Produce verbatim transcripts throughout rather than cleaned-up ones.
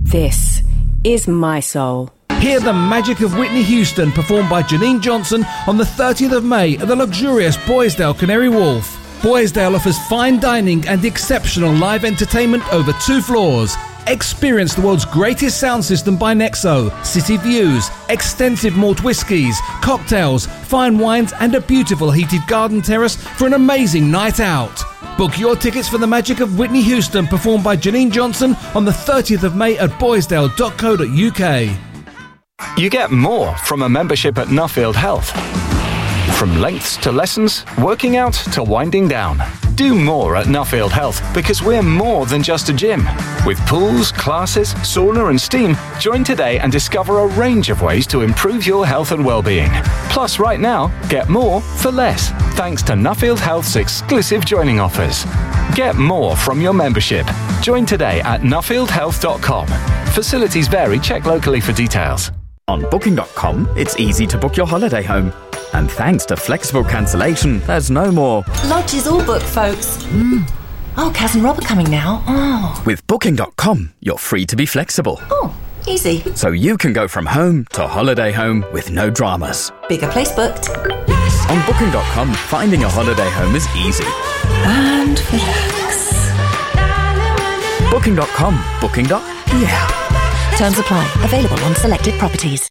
This is My Soul. Hear the magic of Whitney Houston performed by Janine Johnson on the thirtieth of May at the luxurious Boisdale Canary Wharf. Boisdale offers fine dining and exceptional live entertainment over two floors. Experience the world's greatest sound system by Nexo, city views, extensive malt whiskies, cocktails, fine wines and a beautiful heated garden terrace for an amazing night out. Book your tickets for the magic of Whitney Houston performed by Janine Johnson on the thirtieth of May at boisdale dot co dot uk. You get more from a membership at Nuffield Health. From lengths to lessons, working out to winding down. Do more at Nuffield Health because we're more than just a gym. With pools, classes, sauna and steam, join today and discover a range of ways to improve your health and well-being. Plus, right now, get more for less, thanks to Nuffield Health's exclusive joining offers. Get more from your membership. Join today at nuffield health dot com. Facilities vary. Check locally for details. On booking dot com, it's easy to book your holiday home. And thanks to flexible cancellation, there's no more lodge is all booked, folks. Mm. Oh, Kaz and Rob are coming now. Oh. With booking dot com, you're free to be flexible. Oh, easy. So you can go from home to holiday home with no dramas. Bigger place booked. On booking dot com, finding a holiday home is easy. And relax. booking dot com. Booking. Yeah. Terms apply. Available on selected properties.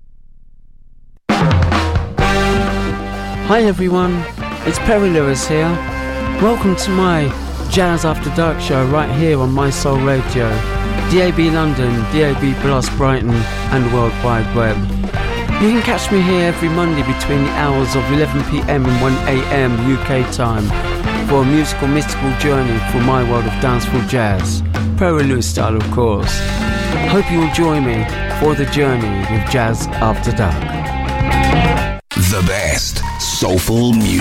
Hi everyone, it's Perry Lewis here. Welcome to my Jazz After Dark show right here on My Soul Radio, D A B London, D A B Plus Brighton and the World Wide Web. You can catch me here every Monday between the hours of eleven p.m. and one a.m. U K time for a musical mystical journey through my world of dancehall jazz, Perry Lewis style of course. Hope you will join me for the journey with Jazz After Dark. The best soulful music.